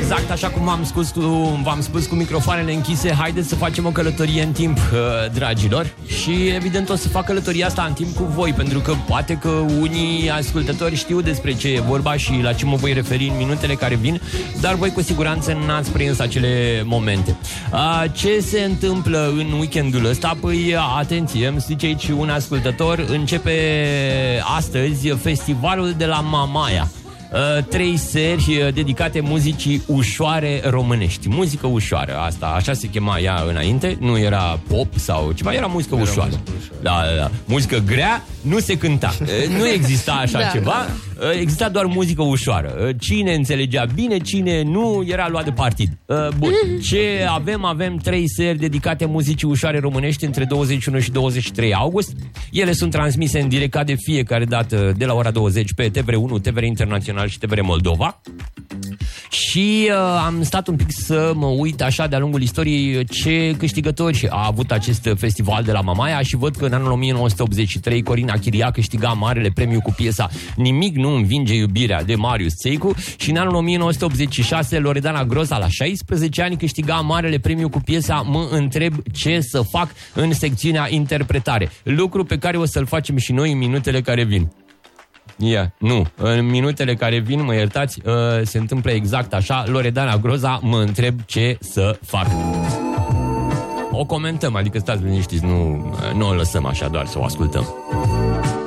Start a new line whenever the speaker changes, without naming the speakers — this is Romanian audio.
Exact așa cum v-am spus cu microfoanele închise, haideți să facem o călătorie în timp, dragilor. Și evident o să fac călătoria asta în timp cu voi, pentru că poate că unii ascultători știu despre ce e vorba și la ce mă voi referi în minutele care vin, dar voi cu siguranță n-ați prins acele momente. Ce se întâmplă în weekendul ăsta? Păi, atenție, îmi zice aici un ascultător, începe astăzi festivalul de la Mamaia. 3 seri dedicate muzicii ușoare românești. Muzică ușoară, asta, așa se chema ea înainte. Nu era pop sau ceva, era muzică ușoară. Da. Muzică grea nu se cânta. Nu exista așa ceva. Exista doar muzică ușoară. Cine înțelegea bine, cine nu, era luat de partid. Bun. Ce avem? Avem 3 seri dedicate muzicii ușoare românești între 21 și 23 august. Ele sunt transmise în direct ca de fiecare dată de la ora 20 pe TVR1, TVR Internațional și TVR Moldova. Și am stat un pic să mă uit așa de-a lungul istoriei ce câștigători a avut acest festival de la Mamaia și văd că în anul 1983 Corina Chiria câștiga marele premiu cu piesa Nimic nu învinge iubirea de Marius Țeicu și în anul 1986 Loredana Groza la 16 ani câștiga marele premiu cu piesa Mă întreb ce să fac în secțiunea interpretare. Lucru pe care o să-l facem și noi în minutele care vin. Nu, în minutele care vin, mă iertați, se întâmplă exact așa. Loredana Groza, Mă întreb ce să fac. O comentăm, adică stați liniștiți, nu o lăsăm așa doar să o ascultăm.